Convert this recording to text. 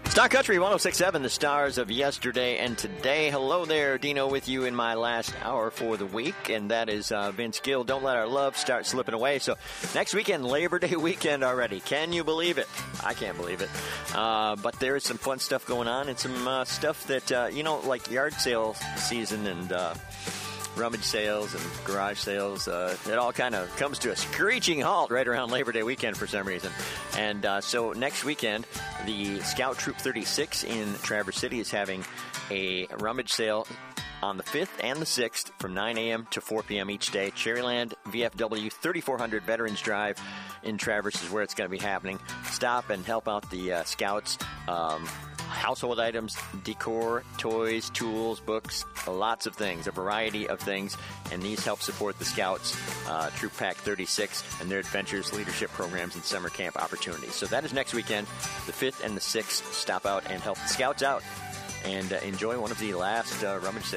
Star Country 106.7, the stars of yesterday and today. Hello there, Dino, with you in my last hour for the week, and that is Vince Gill. Don't let our love start slipping away. So next weekend, Labor Day weekend already. Can you believe it? I can't believe it. But there is some fun stuff going on and some stuff that, like yard sale season and rummage sales and garage sales, it all kind of comes to a screeching halt right around Labor Day weekend for some reason. And so next weekend, the Scout Troop 36 in Traverse City is having a rummage sale on the 5th and the 6th from 9 a.m. to 4 p.m. each day. Cherryland VFW 3400 Veterans Drive in Traverse is where it's going to be happening. Stop and help out the Scouts. Household items, decor, toys, tools, books, lots of things, a variety of things, and these help support the Scouts, Troop Pack 36, and their adventures, leadership programs, and summer camp opportunities. So that is next weekend, the 5th and the 6th. Stop out and help the Scouts out and enjoy one of the last rummage sales.